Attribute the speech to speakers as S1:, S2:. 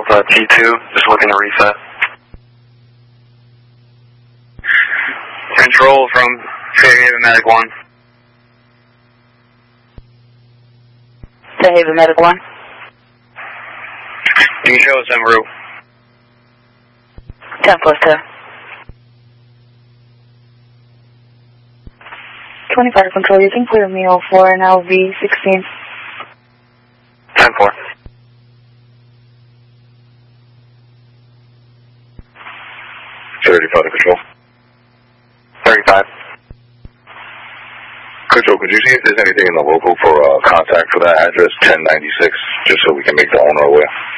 S1: T2, just looking to reset. Control from Fairhaven Medic 1.
S2: Fairhaven Medic 1.
S1: You can show us en route.
S2: 10+2. 25 control, you can clear me 04 and LV 16.
S1: 10-4.
S3: Control.
S1: 35.
S3: Control, could you see if there's anything in the local for contact for that address, 1096, just so we can make the owner aware?